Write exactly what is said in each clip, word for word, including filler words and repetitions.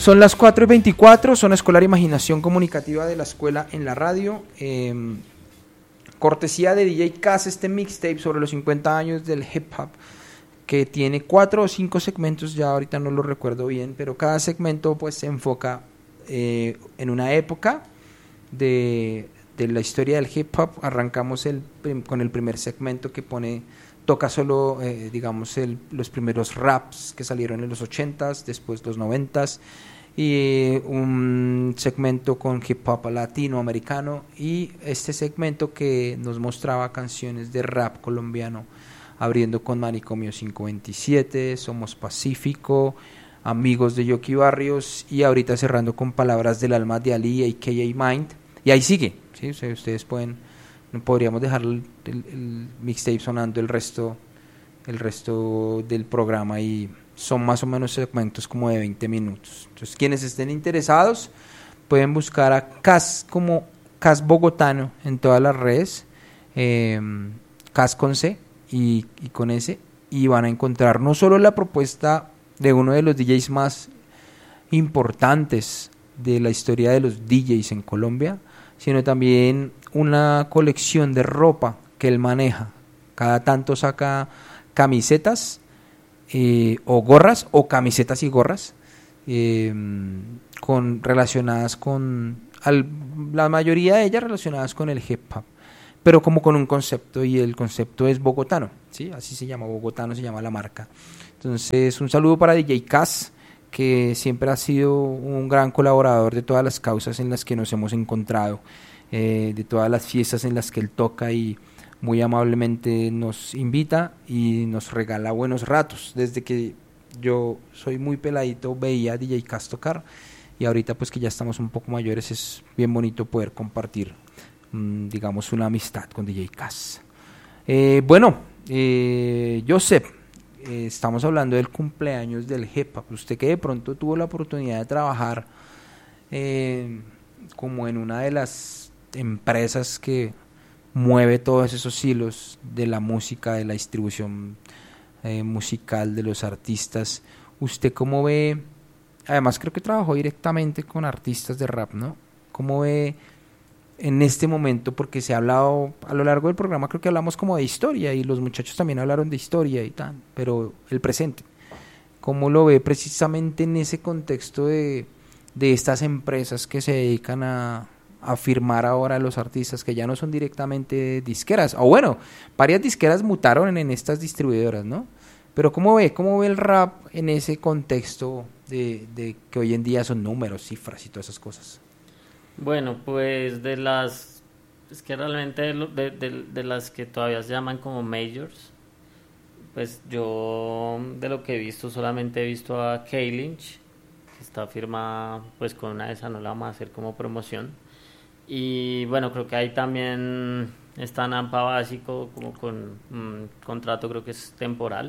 Son las cuatro y veinticuatro, Zona Escolar Imaginación Comunicativa de la Escuela en la Radio. Eh, cortesía de D J Cass, este mixtape sobre los cincuenta años del hip hop, que tiene cuatro o cinco segmentos, ya ahorita no lo recuerdo bien, pero cada segmento pues se enfoca eh, en una época de, de la historia del hip hop. Arrancamos el, con el primer segmento que pone... toca solo, eh, digamos, el, los primeros raps que salieron en los ochentas, después los noventas, y un segmento con hip hop latinoamericano, y este segmento que nos mostraba canciones de rap colombiano, abriendo con Manicomio quinientos veintisiete, Somos Pacífico, Amigos de Yoki Barrios, y ahorita cerrando con Palabras del Alma de Ali, a k a. Mind, y ahí sigue, ¿sí? O sea, ustedes pueden... podríamos dejar el, el, el mixtape sonando el resto el resto del programa, y son más o menos segmentos como de veinte minutos. Entonces, quienes estén interesados pueden buscar a Cass como Cass Bogotano en todas las redes, eh, Cass con C y, y con S, y van a encontrar no solo la propuesta de uno de los D Js más importantes de la historia de los D Js en Colombia, sino también una colección de ropa que él maneja. Cada tanto saca camisetas eh, o gorras, o camisetas y gorras eh, con, relacionadas con, al, la mayoría de ellas relacionadas con el hip hop, pero como con un concepto, y el concepto es bogotano, ¿sí? Así se llama, Bogotano se llama la marca. Entonces, un saludo para D J Cass, que siempre ha sido un gran colaborador de todas las causas en las que nos hemos encontrado, eh, de todas las fiestas en las que él toca, y muy amablemente nos invita y nos regala buenos ratos. Desde que yo soy muy peladito veía a D J Cass tocar, y ahorita pues que ya estamos un poco mayores es bien bonito poder compartir, mmm, digamos, una amistad con D J Cass. Eh, bueno, eh, Joseph, eh, estamos hablando del cumpleaños del hip hop. Usted que de pronto tuvo la oportunidad de trabajar eh, como en una de las empresas que mueve todos esos hilos de la música, de la distribución eh, musical de los artistas, ¿usted cómo ve? Además creo que trabajó directamente con artistas de rap, ¿no? ¿Cómo ve en este momento? Porque se ha hablado a lo largo del programa, creo que hablamos como de historia, y los muchachos también hablaron de historia y tal, pero el presente, ¿cómo lo ve precisamente en ese contexto de, de estas empresas que se dedican a a firmar ahora a los artistas, que ya no son directamente disqueras? O bueno, varias disqueras mutaron en, en estas distribuidoras, ¿no? Pero ¿cómo ve? ¿Cómo ve el rap en ese contexto de, de que hoy en día son números, cifras y todas esas cosas? Bueno, pues de las, es que realmente de, de, de, de las que todavía se llaman como majors, pues yo de lo que he visto solamente he visto a K-Lynch, que está firmada pues con una de esas, no la vamos a hacer como promoción. Y bueno, creo que ahí también está Nampa Básico como con un contrato, creo que es temporal.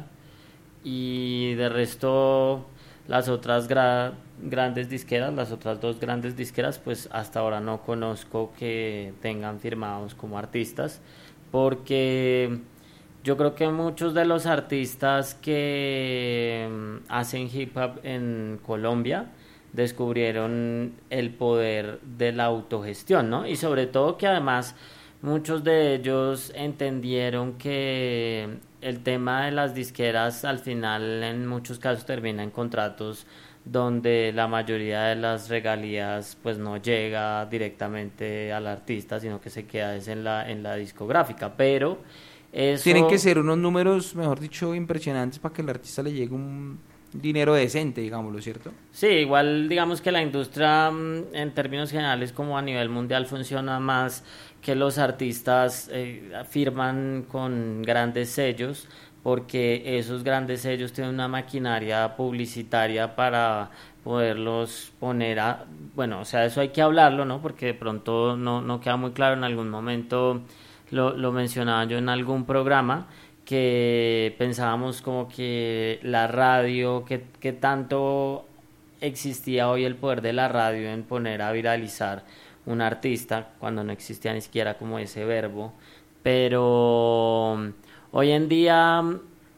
Y de resto las otras gra- grandes disqueras, las otras dos grandes disqueras, pues hasta ahora no conozco que tengan firmados como artistas, porque yo creo que muchos de los artistas que hacen hip hop en Colombia descubrieron el poder de la autogestión, ¿no? Y sobre todo que además muchos de ellos entendieron que el tema de las disqueras al final en muchos casos termina en contratos donde la mayoría de las regalías pues no llega directamente al artista, sino que se queda es en la en la discográfica, pero eso... Tienen que ser unos números, mejor dicho, impresionantes para que al artista le llegue un dinero decente, digámoslo, ¿cierto? Sí, igual digamos que la industria en términos generales como a nivel mundial funciona más que los artistas eh, firman con grandes sellos, porque esos grandes sellos tienen una maquinaria publicitaria para poderlos poner a... Bueno, o sea, eso hay que hablarlo, ¿no? Porque de pronto no, no queda muy claro. En algún momento lo, lo mencionaba yo en algún programa, que pensábamos como que la radio, que, que tanto existía hoy el poder de la radio en poner a viralizar un artista, cuando no existía ni siquiera como ese verbo, pero hoy en día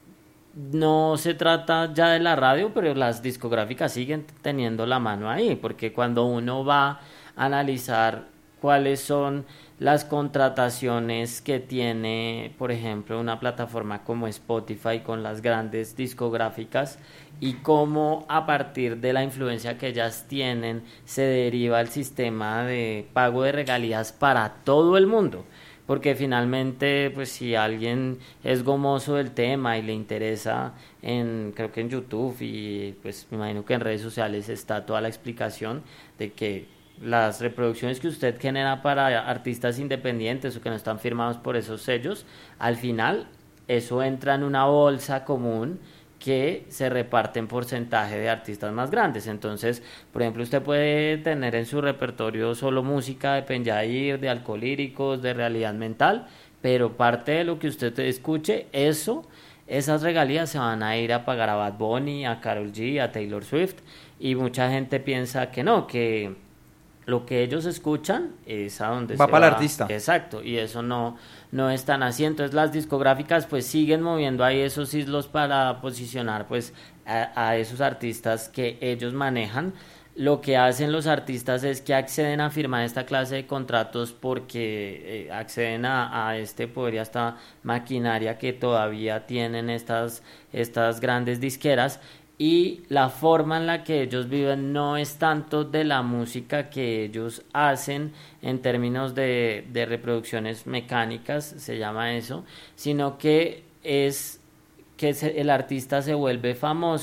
no se trata ya de la radio, pero las discográficas siguen teniendo la mano ahí, porque cuando uno va a analizar cuáles son las contrataciones que tiene, por ejemplo, una plataforma como Spotify con las grandes discográficas y cómo a partir de la influencia que ellas tienen se deriva el sistema de pago de regalías para todo el mundo. Porque finalmente, pues si alguien es gomoso del tema y le interesa, en creo que en YouTube y pues me imagino que en redes sociales está toda la explicación de que las reproducciones que usted genera para artistas independientes o que no están firmados por esos sellos, al final eso entra en una bolsa común que se reparte en porcentaje de artistas más grandes. Entonces, por ejemplo, usted puede tener en su repertorio solo música de Penjair, de Alcolíricos, de Realidad Mental, pero parte de lo que usted escuche, eso, esas regalías se van a ir a pagar a Bad Bunny, a Karol G, a Taylor Swift, y mucha gente piensa que no, que lo que ellos escuchan es a donde va se para va. el artista. Exacto, y eso no, no es tan así. Entonces las discográficas pues siguen moviendo ahí esos hilos para posicionar pues a, a esos artistas que ellos manejan. Lo que hacen los artistas es que acceden a firmar esta clase de contratos porque eh, acceden a, a este poder y a esta maquinaria que todavía tienen estas, estas grandes disqueras. Y la forma en la que ellos viven no es tanto de la música que ellos hacen en términos de, de reproducciones mecánicas, se llama eso, sino que es que se, el artista se vuelve famoso